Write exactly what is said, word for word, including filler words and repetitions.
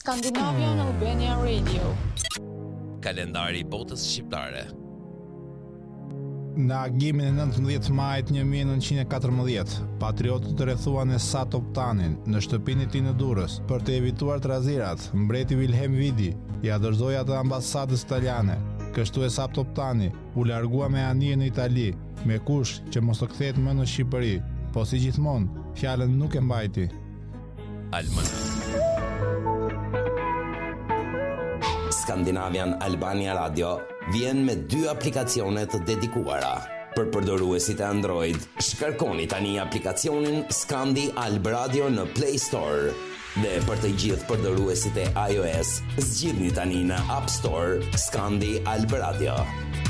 Scandinavian Albania Radio. Kalendari i botës shqiptare. Në agimin e nëntëmbëdhjetë majit një mijë e nëntëqind e katërmbëdhjetë, patriotët rrethuan Esat Toptanin në shtëpinë e tij në Durrës. Për të evituar trazirat, mbreti Wilhelm Vidi ja dorëzoi atë ambasadës italiane. Kështu Esat Toptani u largua me anije në Itali, me kush që mos të kthehet më në Shqipëri, po si gjithmonë, fjalën nuk e mbajti. Alman. Scandinavian Albania Radio vjen me dy aplikacione të dedikuara. Për përdoruesit e Android, shkarkoni tani aplikacionin Scandi Alb Radio në Play Store. Dhe për të gjithë përdoruesit e iOS, zgjidhni tani në App Store Scandi Alb Radio.